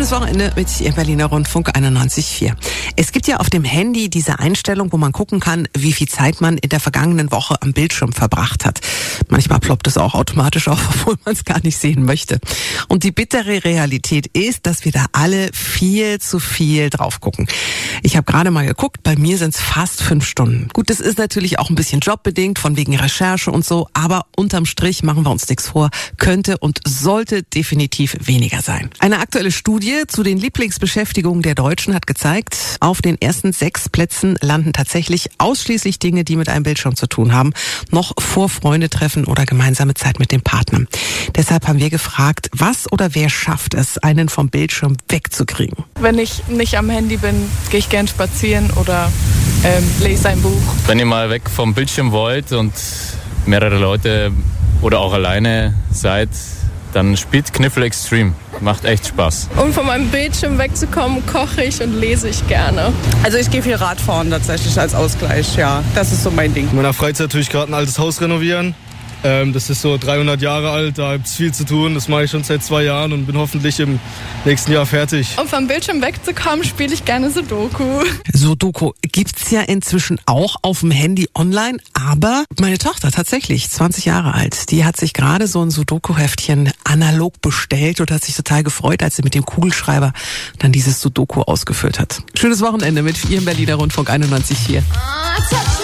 Schönes Wochenende mit Ihrem Berliner Rundfunk 91.4. Es gibt ja auf dem Handy diese Einstellung, wo man gucken kann, wie viel Zeit man in der vergangenen Woche am Bildschirm verbracht hat. Manchmal ploppt es auch automatisch auf, obwohl man es gar nicht sehen möchte. Und die bittere Realität ist, dass wir da alle viel zu viel drauf gucken. Ich habe gerade mal geguckt, bei mir sind es fast 5 Stunden. Gut, das ist natürlich auch ein bisschen jobbedingt, von wegen Recherche und so, aber unterm Strich, machen wir uns nichts vor, könnte und sollte definitiv weniger sein. Eine aktuelle Studie zu den Lieblingsbeschäftigungen der Deutschen hat gezeigt, auf den ersten 6 Plätzen landen tatsächlich ausschließlich Dinge, die mit einem Bildschirm zu tun haben, noch vor Freunde treffen oder gemeinsame Zeit mit dem Partner. Deshalb haben wir gefragt, was oder wer schafft es, einen vom Bildschirm wegzukriegen? Wenn ich nicht am Handy bin, gehe ich gern spazieren oder lese ein Buch. Wenn ihr mal weg vom Bildschirm wollt und mehrere Leute oder auch alleine seid, dann spielt Kniffel Extreme. Macht echt Spaß. Um von meinem Bildschirm wegzukommen, koche ich und lese ich gerne. Also ich gehe viel Radfahren tatsächlich als Ausgleich, ja. Das ist so mein Ding. In meiner Freizeit tue ich gerade ein altes Haus renovieren. Das ist so 300 Jahre alt, da gibt es viel zu tun. Das mache ich schon seit 2 Jahren und bin hoffentlich im nächsten Jahr fertig. Um vom Bildschirm wegzukommen, spiele ich gerne Sudoku. Sudoku gibt's ja inzwischen auch auf dem Handy online, aber meine Tochter tatsächlich, 20 Jahre alt, die hat sich gerade so ein Sudoku-Heftchen analog bestellt und hat sich total gefreut, als sie mit dem Kugelschreiber dann dieses Sudoku ausgefüllt hat. Schönes Wochenende mit Ihrem Berliner Rundfunk 91.4.